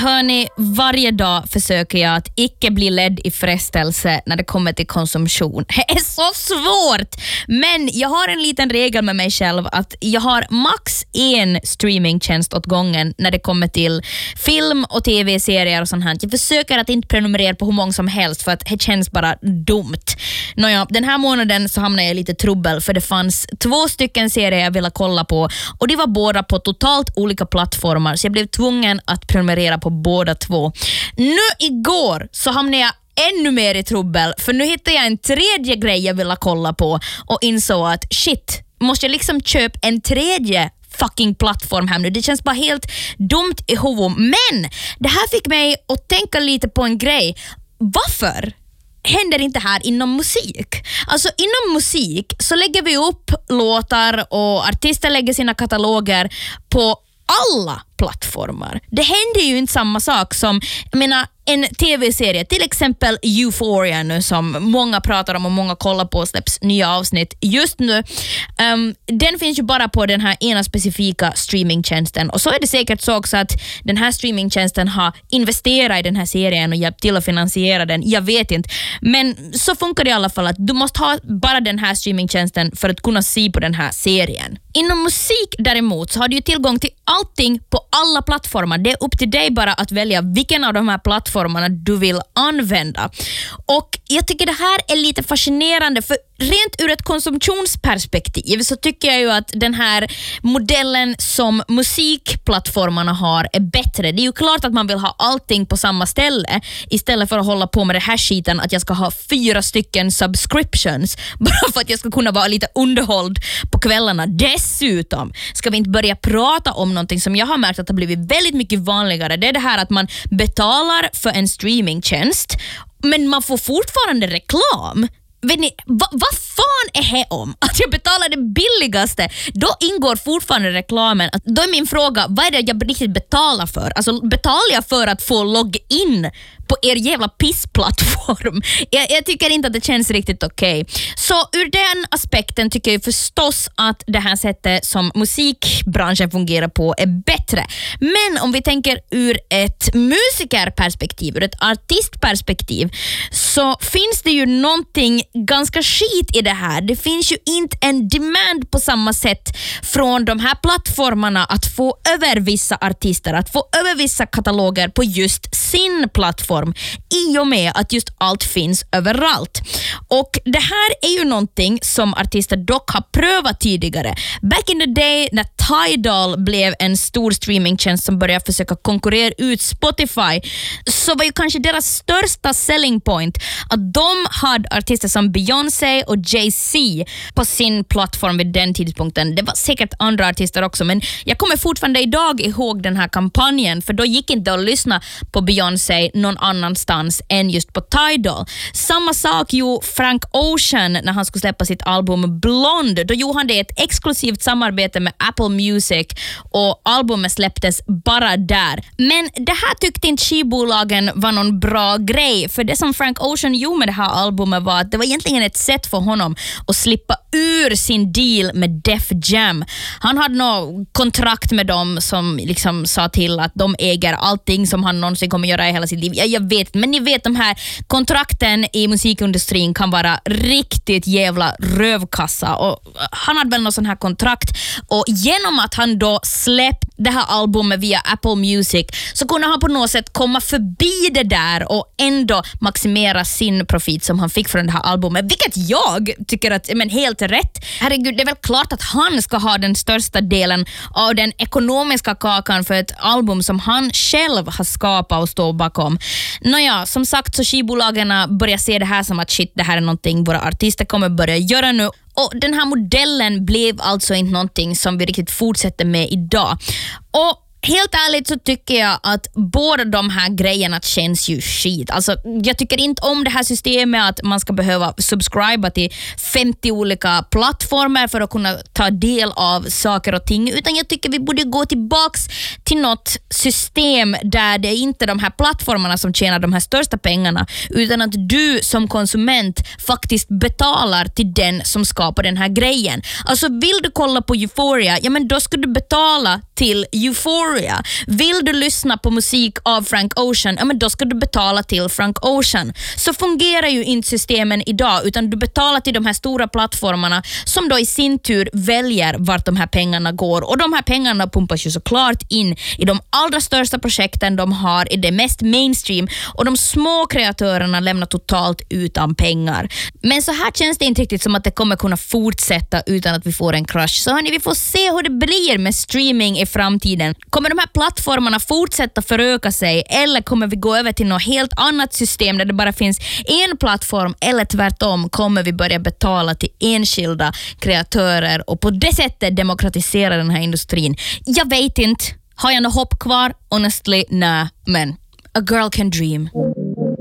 Hörni, varje dag försöker jag att icke bli ledd i frestelse när det kommer till konsumtion. Det är så svårt! Men jag har en liten regel med mig själv att jag har max en streamingtjänst åt gången när det kommer till film och tv-serier och sånt här. Jag försöker att inte prenumerera på hur många som helst för att det känns bara dumt. Nåja, den här månaden så hamnade jag i lite trubbel för det fanns 2 stycken serier jag ville kolla på och de var båda på totalt olika plattformar så jag blev tvungen att prenumerera på båda 2. Nu igår så hamnade jag ännu mer i trubbel för nu hittade jag en tredje grej jag ville kolla på och insåg att shit, måste jag liksom köpa en tredje fucking plattform här nu. Det känns bara helt dumt i huvudet. Men det här fick mig att tänka lite på en grej. Varför händer inte här inom musik? Alltså inom musik så lägger vi upp låtar och artister lägger sina kataloger på alla plattformar. Det händer ju inte samma sak som, jag menar, en tv-serie, till exempel Euphoria nu som många pratar om och många kollar på och släpps nya avsnitt just nu. Den finns ju bara på den här ena specifika streamingtjänsten och så är det säkert så också att den här streamingtjänsten har investerat i den här serien och hjälpt till att finansiera den. Jag vet inte. Men så funkar det i alla fall att du måste ha bara den här streamingtjänsten för att kunna se på den här serien. Inom musik däremot så har du ju tillgång till allting på alla plattformar. Det är upp till dig bara att välja vilken av de här plattformarna du vill använda. Och jag tycker det här är lite fascinerande för rent ur ett konsumtionsperspektiv så tycker jag ju att den här modellen som musikplattformarna har är bättre. Det är ju klart att man vill ha allting på samma ställe istället för att hålla på med det här skiten att jag ska ha 4 stycken subscriptions bara för att jag ska kunna vara lite underhålld på kvällarna. Dessutom ska vi inte börja prata om någonting som jag har märkt att det har blivit väldigt mycket vanligare. Det är det här att man betalar för en streamingtjänst men man får fortfarande reklam. Vet ni, vad fan är det om? Att jag betalar det billigaste, då ingår fortfarande reklamen. Då är min fråga, vad är det jag riktigt betalar för? Alltså betalar jag för att få logga in på er jävla pissplattform? Jag tycker inte att det känns riktigt okej. Så ur den aspekten tycker jag förstås att det här sättet som musikbranschen fungerar på är bättre. Men om vi tänker ur ett musikerperspektiv, ur ett artistperspektiv, så finns det ju någonting ganska skit i det här. Det finns ju inte en demand på samma sätt från de här plattformarna att få över vissa artister, att få över vissa kataloger på just sin plattform i och med att just allt finns överallt. Och det här är ju någonting som artister dock har prövat tidigare. Back in the day när Tidal blev en stor streamingtjänst som började försöka konkurrera ut Spotify, så var ju kanske deras största selling point att de hade artister som Beyoncé och Jay-Z på sin plattform vid den tidpunkten. Det var säkert andra artister också, men jag kommer fortfarande idag ihåg den här kampanjen, för då gick inte att lyssna på Beyoncé någon annanstans än just på Tidal. Samma sak gjorde Frank Ocean när han skulle släppa sitt album Blonde. Då gjorde han det ett exklusivt samarbete med Apple Music och albumet släpptes bara där. Men det här tyckte inte skivbolagen var någon bra grej, för det som Frank Ocean gjorde med det här albumet var att det var egentligen ett sätt för honom att slippa ur sin deal med Def Jam. Han hade något kontrakt med dem som liksom sa till att de äger allting som han någonsin kommer göra i hela sitt liv. Jag vet, men ni vet, de här kontrakten i musikindustrin kan vara riktigt jävla rövkassa, och han hade väl något sån här kontrakt, och genom att han då släppte det här albumet via Apple Music så kunde han på något sätt komma förbi det där och ändå maximera sin profit som han fick från det här albumet, vilket jag tycker att helt rätt. Herregud, det är väl klart att han ska ha den största delen av den ekonomiska kakan för ett album som han själv har skapat och står bakom. Nåja, som sagt så skivbolagen börjar se det här som att shit, det här är någonting våra artister kommer börja göra nu. Och den här modellen blev alltså inte någonting som vi riktigt fortsätter med idag. Och helt ärligt så tycker jag att båda de här grejerna känns ju skit. Alltså, jag tycker inte om det här systemet att man ska behöva subscriba till 50 olika plattformar för att kunna ta del av saker och ting, utan jag tycker vi borde gå tillbaks till något system där det är inte de här plattformarna som tjänar de här största pengarna, utan att du som konsument faktiskt betalar till den som skapar den här grejen. Alltså, vill du kolla på Euphoria, ja men då ska du betala till Euphoria Victoria. Vill du lyssna på musik av Frank Ocean, ja, men då ska du betala till Frank Ocean. Så fungerar ju inte systemen idag, utan du betalar till de här stora plattformarna som då i sin tur väljer vart de här pengarna går. Och de här pengarna pumpas ju såklart in i de allra största projekten de har, i det mest mainstream, och de små kreatörerna lämnar totalt utan pengar. Men så här känns det inte riktigt som att det kommer kunna fortsätta utan att vi får en krasch. Så hörni, vi får se hur det blir med streaming i framtiden. Kommer de här plattformarna fortsätta föröka sig, eller kommer vi gå över till något helt annat system där det bara finns en plattform, eller tvärtom kommer vi börja betala till enskilda kreatörer och på det sättet demokratisera den här industrin? Jag vet inte. Har jag något hopp kvar? Honestly, nej. Men a girl can dream.